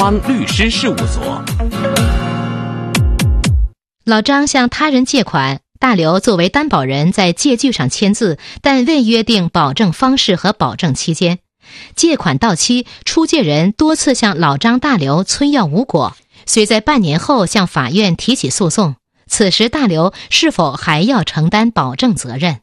邦律师事务所。 老张向他人借款，大刘作为担保人在借据上签字，但未约定保证方式和保证期间。借款到期，出借人多次向老张、大刘催要无果，遂在半年后向法院提起诉讼。此时大刘是否还要承担保证责任？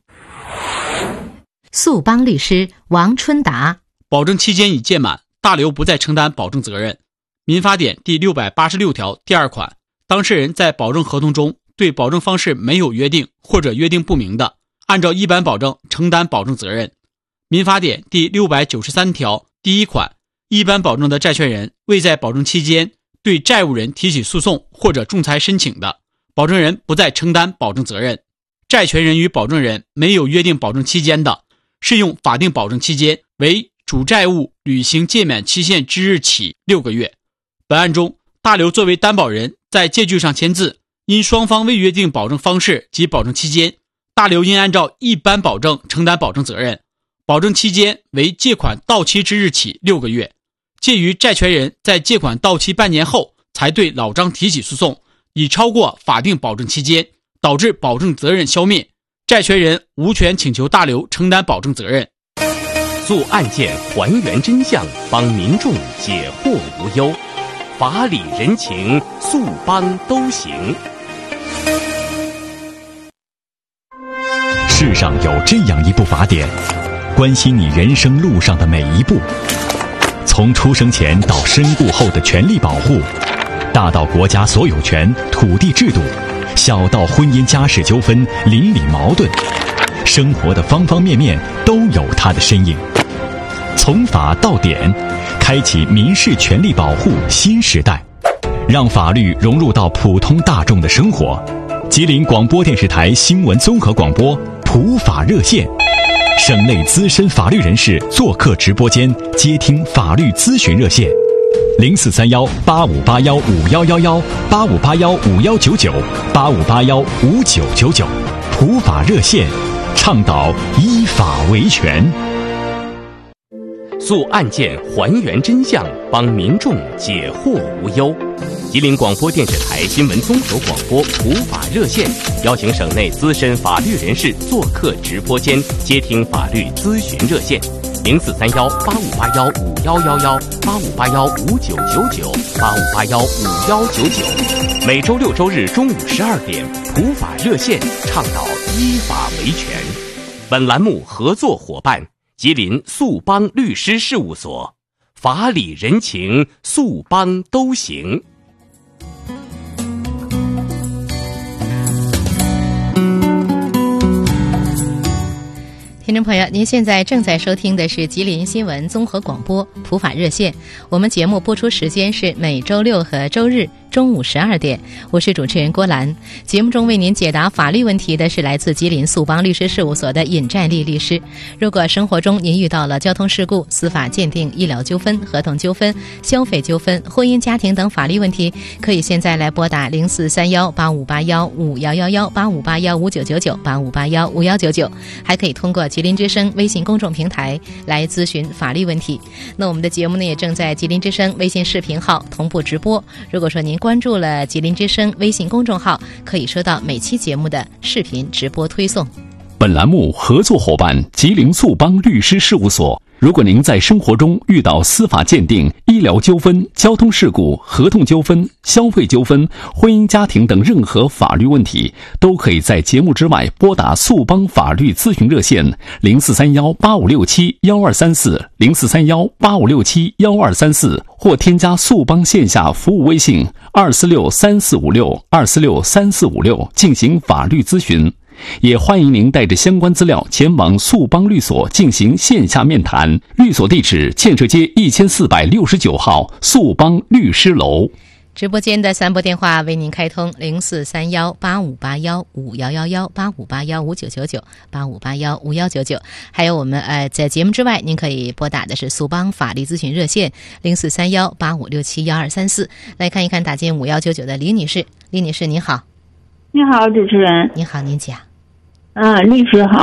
诉邦律师王春达： 保证期间已届满，大刘不再承担保证责任。民法典第686条第2款，当事人在保证合同中对保证方式没有约定或者约定不明的，按照一般保证承担保证责任。民法典第693条第1款，一般保证的债权人未在保证期间对债务人提起诉讼或者仲裁申请的，保证人不再承担保证责任。债权人与保证人没有约定保证期间的，适用法定保证期间为主债务履行届满期限之日起6个月。本案中，大刘作为担保人在借据上签字，因双方未约定保证方式及保证期间，大刘应按照一般保证承担保证责任。保证期间为借款到期之日起6个月。介于债权人在借款到期半年后才对老张提起诉讼，已超过法定保证期间，导致保证责任消灭，债权人无权请求大刘承担保证责任。 诉案件还原真相，帮民众解惑无忧，法理人情，诉邦都行。 世上有这样一部法典，关心你人生路上的每一步，从出生前到身故后的权利保护，大到国家所有权、土地制度，小到婚姻家事纠纷、邻里矛盾，生活的方方面面都有它的身影。从法到典，开启民事权利保护新时代，让法律融入到普通大众的生活。吉林广播电视台新闻综合广播普法热线，省内资深法律人士做客直播间，接听法律咨询热线0431-8581-5111，8581-5199，8581-5999，普法热线，倡导依法维权。 诉案件还原真相，帮民众解惑无忧。吉林广播电视台新闻综合广播普法热线，邀请省内资深法律人士做客直播间，接听法律咨询热线0431-8581-5111，8581-5999，8581-5199。每周六周日中午12点，普法热线，倡导依法维权。本栏目合作伙伴吉林诉邦律师事务所，法理人情，诉邦都行。 听众朋友，您现在正在收听的是吉林新闻综合广播普法热线，我们节目播出时间是每周六和周日中午12点，我是主持人郭兰。节目中为您解答法律问题的是来自吉林诉邦律师事务所的尹占利律师。如果生活中您遇到了交通事故、司法鉴定、医疗纠纷、合同纠纷、消费纠纷、婚姻家庭等法律问题，可以现在来拨打0431-8581-5111，8581-5999，8581-5199，还可以通过吉林之声微信公众平台来咨询法律问题。那我们的节目呢，也正在吉林之声微信视频号同步直播。如果说您关注了吉林之声微信公众号，可以收到每期节目的视频直播推送。 本栏目合作伙伴吉林诉邦律师事务所。如果您在生活中遇到司法鉴定、医疗纠纷、交通事故、合同纠纷、消费纠纷、婚姻家庭等任何法律问题，都可以在节目之外拨打诉邦法律咨询热线0431-8567-1234，0431-8567-1234，或添加诉邦线下服务微信2463456，2463456进行法律咨询。也欢迎您带着相关资料前往诉邦律所进行线下面谈。律所地址：建设街1469号诉邦律师楼。 直播间的3拨电话为您开通：0431-8581-5111，8581-5999，8581-5199。还有我们在节目之外，您可以拨打的是诉邦法律咨询热线0431-8567-1234。来看一看打进5199的李女士。李女士您好。 你好，主持人。 你好，您讲。 律师好。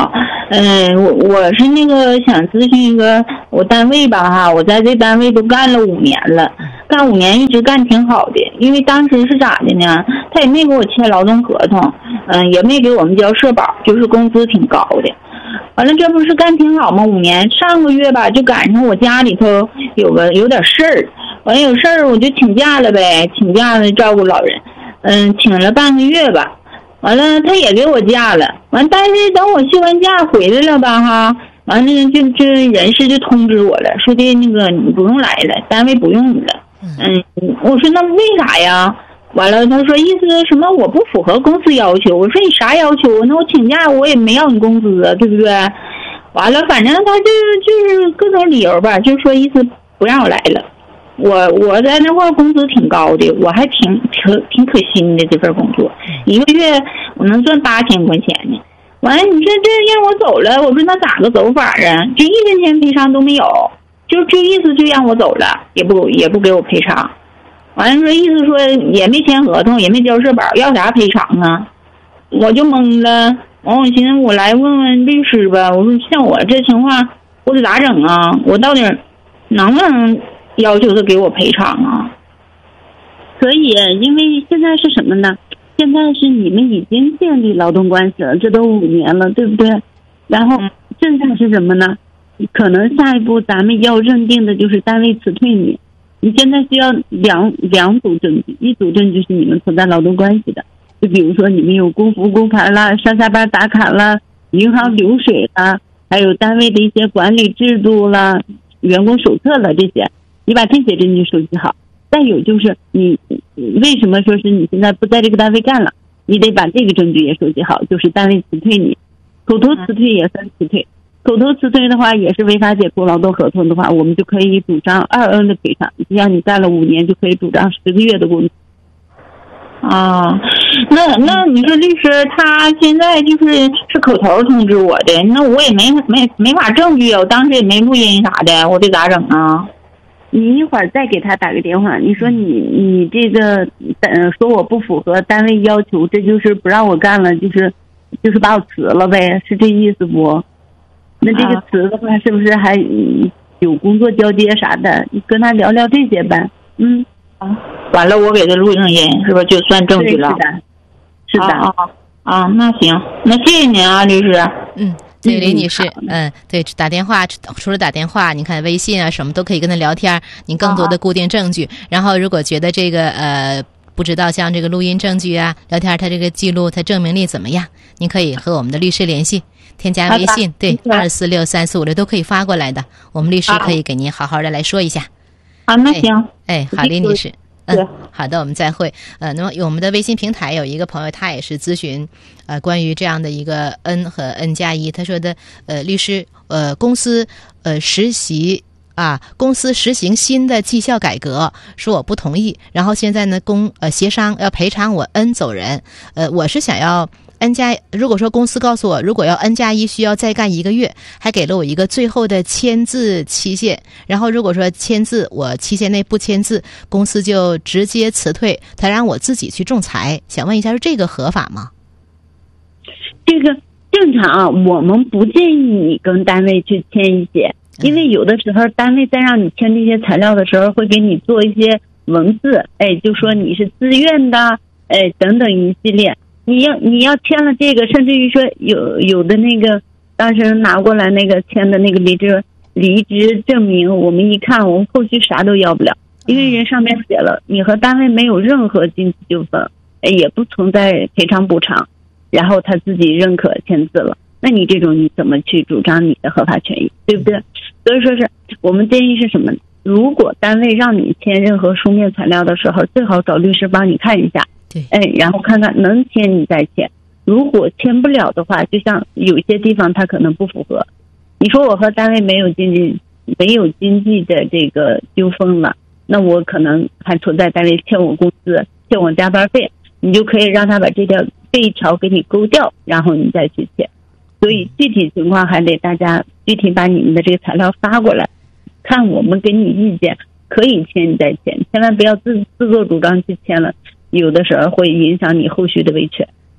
我是那个想咨询一个我单位吧哈，我在这单位都干了5年了，干5年一直干挺好的，因为当时是咋的呢？他也没给我签劳动合同，也没给我们交社保，就是工资挺高的。完了，这不是干挺好吗？5年，上个月吧就赶上我家里头有点事儿，完了有事儿我就请假了呗，请假了照顾老人，请了半个月吧。完了，他也给我假了。完，但是等我休完假回来了吧，哈，完了这人事就通知我了，说的那个你不用来了，单位不用你了。我说那为啥呀？完了，他说意思什么我不符合公司要求。我说你啥要求？那我请假我也没要你工资啊，对不对？完了，反正他就是各种理由吧，就说意思不让我来了。我在那块工资挺高的，我还挺可心的这份工作，一个月我能赚8000块钱呢。完了，你说这让我走了，我说那咋个走法啊？就1分钱赔偿都没有，就意思就让我走了，也不给我赔偿。完了说意思说也没签合同，也没交社保，要啥赔偿啊？我就懵了。完我寻思我来问问律师吧，我说像我这情况我得咋整啊？我到底能不能要求他给我赔偿啊？ 可以，因为现在是什么呢？现在是你们已经建立劳动关系了，这都5年了，对不对？然后剩下是什么呢？可能下一步咱们要认定的就是单位辞退你。你现在需要两组证据，一组证据是你们存在劳动关系的，就比如说你们有公服公卡啦，上下班打卡啦，银行流水啦，还有单位的一些管理制度啦，员工手册了，这些你把这些证据收集好。再有就是你为什么说是你现在不在这个单位干了，你得把这个证据也收集好，就是单位辞退你，口头辞退也算辞退。口头辞退的话也是违法解除劳动合同的话，我们就可以主张2N 的赔偿，就像你干了5年就可以主张10个月的工资。 啊，那你说律师他现在是口头通知我的，那我也没法证据，我当时也没录音啥的，我得咋整啊？ 你一会儿再给他打个电话，你说你这个说我不符合单位要求，这就是不让我干了，就是把我辞了呗，是这意思不？那这个辞的话是不是还有工作交接啥的？你跟他聊聊这些呗。 完了我给他录上音，是不是就算证据了？ 是的。 那行，那谢谢您啊，律师。 对，林女士，对，打电话除了打电话，你看微信啊什么都可以跟他聊天，您更多的固定证据。然后如果觉得这个不知道像这个录音证据啊、聊天他这个记录他证明力怎么样，您可以和我们的律师联系，添加微信，对，2463456都可以发过来的，我们律师可以给您好好的来说一下。 那行。 好，林女士。好的，我们再会。那么我们的微信平台有一个朋友，他也是咨询关于这样的一个 N 和 N+1，他说的律师公司实行新的绩效改革，说我不同意，然后现在呢协商要赔偿我 N 走人，我是想要如果说公司告诉我如果要 N+1 需要再干1个月，还给了我一个最后的签字期限，然后如果说签字我期限内不签字，公司就直接辞退，他让我自己去仲裁，想问一下是这个合法吗？ 这个正常啊，我们不建议你跟单位去签一些，因为有的时候单位在让你签这些材料的时候会给你做一些文字，就说你是自愿的，等等一系列。你要签了这个，甚至于说有的那个当时拿过来那个签的那个离职证明，我们一看，我们后续啥都要不了，因为人上面写了你和单位没有任何经济纠纷，也不存在赔偿补偿，然后他自己认可签字了，那你这种你怎么去主张你的合法权益，对不对？所以说是我们建议是什么？如果单位让你签任何书面材料的时候，最好找律师帮你看一下。 对， 然后看看能签你再签，如果签不了的话，就像有些地方它可能不符合，你说我和单位没有经济的这个纠纷了，那我可能还存在单位欠我工资、欠我加班费，你就可以让他把这条费条给你勾掉，然后你再去签。所以具体情况还得大家具体把你们的这个材料发过来，看我们给你意见，可以签你再签，千万不要自作主张去签了，有的时候会影响你后续的维权。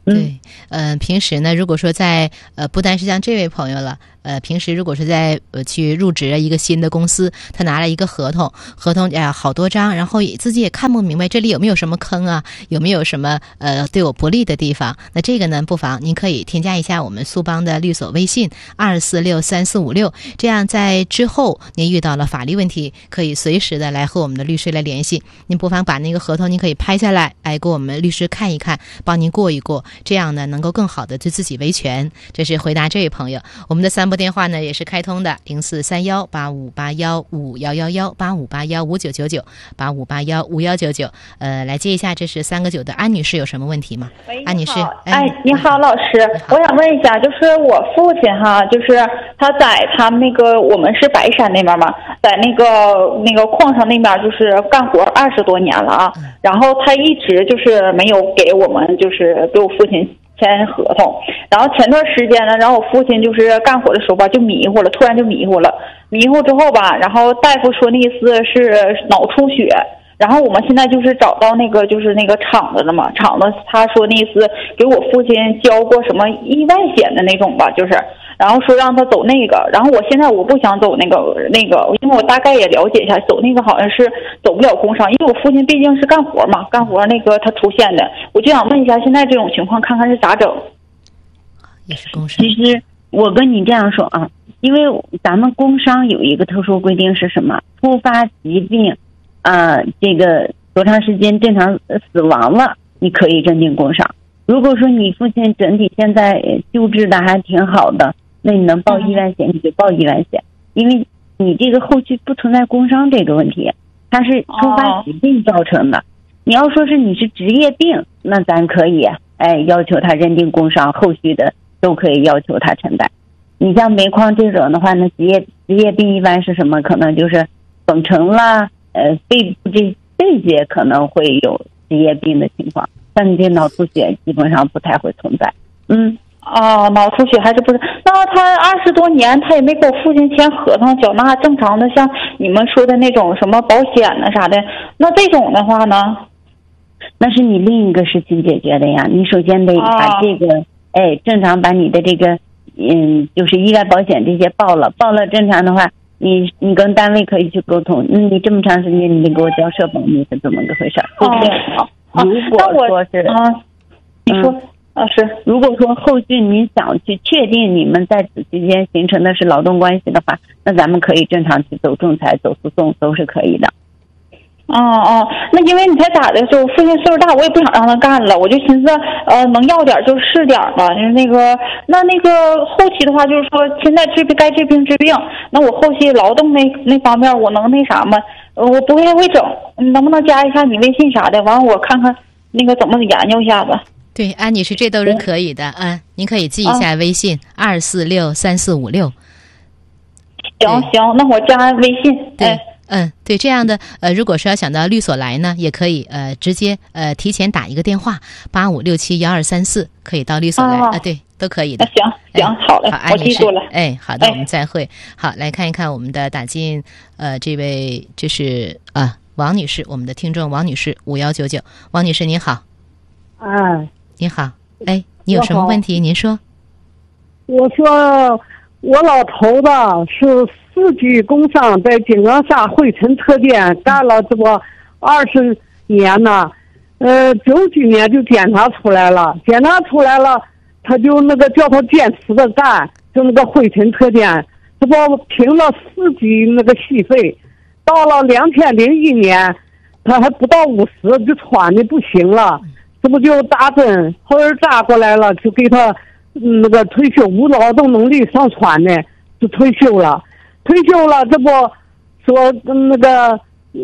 对，平时呢，如果说在不单是像这位朋友了，平时如果是在去入职一个新的公司，他拿了一个合同好多张，然后自己也看不明白这里有没有什么坑啊，有没有什么对我不利的地方，那这个呢，不妨您可以添加一下我们苏邦的律所微信2463456，这样在之后您遇到了法律问题，可以随时的来和我们的律师来联系。您不妨把那个合同您可以拍下来，给我们律师看一看，帮您过一过，这样呢能够更好的对自己维权。这是回答这位朋友。我们的3部电话呢也是开通的，043185815199，85815999，85815199。来接一下，这是3个9的安女士，有什么问题吗？安女士， 你好，老师，我想问一下，就是我父亲哈，就是他在他们那个我们是白山那边嘛，在那个矿上那边就是干活20多年了啊，然后他一直就是没有给我们就是给我父亲签合同，然后前段时间呢，然后我父亲就是干活的时候吧就迷糊了，突然就迷糊了，迷糊之后吧，然后大夫说那意思是脑出血。然后我们现在就是找到那个就是那个厂子了嘛，厂子他说那意思给我父亲交过什么意外险的那种吧，就是，然后说让他走那个，然后我现在我不想走那个，因为我大概也了解一下，走那个好像是走不了工伤，因为我父亲毕竟是干活嘛，干活那个他出现的，我就想问一下，现在这种情况看看是咋整？ 也是工伤。 其实我跟你这样说啊，因为咱们工伤有一个特殊规定是什么？突发疾病。这个多长时间正常死亡了，你可以认定工伤。如果说你父亲整体现在救治的还挺好的，那你能报意外险你就报意外险，因为你这个后续不存在工伤这个问题，它是突发疾病造成的。你要说是你是职业病，那咱可以要求他认定工伤，后续的都可以要求他承担。你像煤矿这种的话呢，职业病一般是什么？可能就是粉尘啦。肺部这些可能会有职业病的情况，但你这脑出血基本上不太会存在。 脑出血还是不是？那他20多年他也没给我父亲签合同，缴纳正常的像你们说的那种什么保险啊啥的，那这种的话呢？ 那是你另一个事情解决的呀。你首先得把这个正常把你的这个就是意外保险这些报了正常的话。你跟单位可以去沟通，你这么长时间你得给我交社保，你是怎么个回事？对不对？如果说是你说是， 如果说后续你想去确定你们在此期间形成的是劳动关系的话，那咱们可以正常去走仲裁、走诉讼都是可以的。 那因为你才咋的，就父亲岁数大，我也不想让他干了，我就寻思能要点就是点吧。那个后期的话，就是说现在该治病治病，那我后期劳动那方面我能那啥吗？我不太会整，你能不能加一下你微信啥的？完了我看看那个怎么研究一下子。 对，安女士这都是可以的。您可以记一下微信2463456。 行，那我加微信。 对。对，这样的如果是要想到律所来呢，也可以直接提前打一个电话85671234，可以到律所来对，都可以的。 行，好嘞，我记住了。 好的，我们再会。好，来看一看我们的打进这位就是王女士，我们的听众王女士5199，王女士您好。您好，你有什么问题您说。 我说我老头子是4级工伤，在金刚山汇成车间干了这么20年呢，9几年就检查出来了，他就那个叫他坚持的干，就那个汇成车间，这不评了4级那个戏费，到了2001年，他还不到50就喘的不行了，这不就打针，后来扎过来了，就给他那个退休无劳动能力上传的，就退休了，这不说那个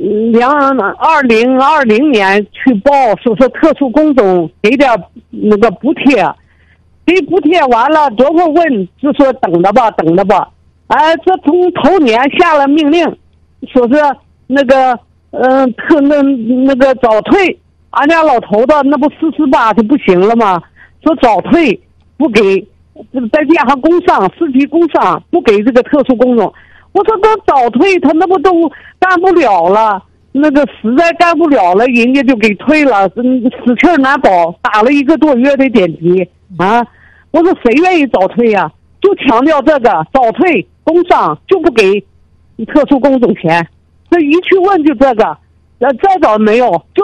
2020年去报，说是特殊工种给点那个补贴，给补贴完了，多会问就说等着吧，这从头年下了命令，说是那个那个早退，俺家老头子那不48就不行了吗？说早退不给，再加上工伤4级工伤不给这个特殊工种。我说他早退，他那不都干不了了？ 那个实在干不了了，人家就给退了，死气难保，打了1个多月的点滴啊！我说谁愿意早退呀？就强调这个早退，工伤就不给特殊工种钱，这一去问就这个，再早没有就。